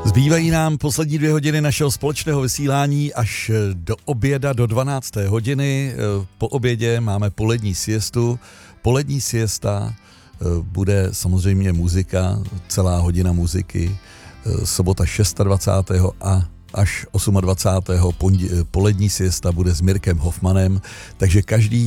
Zbývají nám poslední 2 hodiny našeho společného vysílání až do oběda, do 12. hodiny. Po obědě máme polední siestu. Polední siesta bude samozřejmě muzika, celá hodina muziky. Sobota 26. a až 28. Polední siesta bude s Mirkem Hoffmanem, takže každý